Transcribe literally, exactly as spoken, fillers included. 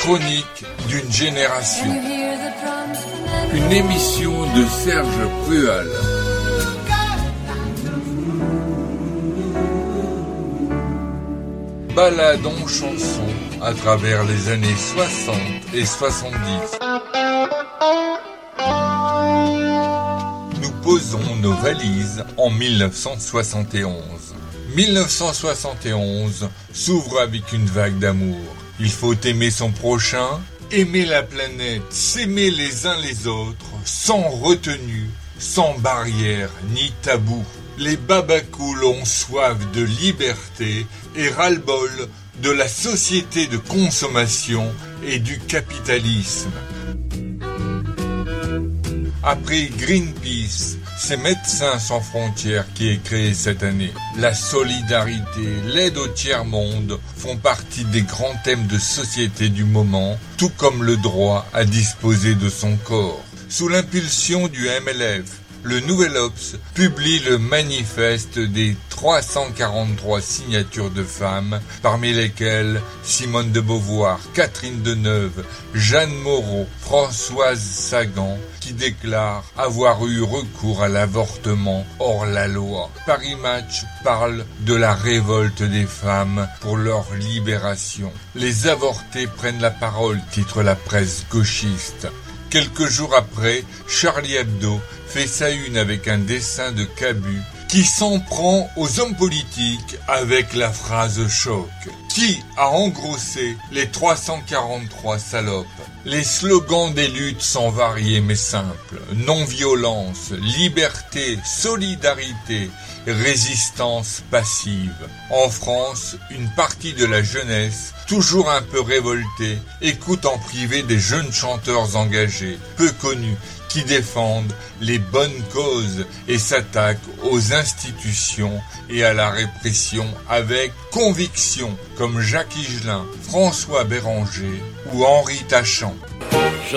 chronique d'une génération. Une émission de Serge Prual. Balade en chanson à travers les années soixante et soixante-dix. Nous posons nos valises en mille neuf cent soixante et onze. mille neuf cent soixante et onze s'ouvre avec une vague d'amour. Il faut aimer son prochain, aimer la planète, s'aimer les uns les autres, sans retenue, sans barrière ni tabou. Les babacools ont soif de liberté et ras-le-bol de la société de consommation et du capitalisme. Après Greenpeace, c'est Médecins sans frontières qui est créé cette année. La solidarité, l'aide au tiers-monde font partie des grands thèmes de société du moment, tout comme le droit à disposer de son corps. Sous l'impulsion du M L F, le Nouvel Obs publie le manifeste des trois cent quarante-trois signatures de femmes, parmi lesquelles Simone de Beauvoir, Catherine Deneuve, Jeanne Moreau, Françoise Sagan, qui déclarent avoir eu recours à l'avortement hors la loi. Paris Match parle de la révolte des femmes pour leur libération. Les avortés prennent la parole, titre la presse gauchiste. Quelques jours après, Charlie Hebdo fait sa une avec un dessin de Cabu qui s'en prend aux hommes politiques avec la phrase choc. Qui a engrossé les trois cent quarante-trois salopes? Les slogans des luttes sont variés mais simples. Non-violence, liberté, solidarité, résistance passive. En France, une partie de la jeunesse, toujours un peu révoltée, écoute en privé des jeunes chanteurs engagés, peu connus, qui défendent les bonnes causes et s'attaquent aux institutions et à la répression avec conviction, comme Jacques Higelin, François Béranger ou Henri Tachant.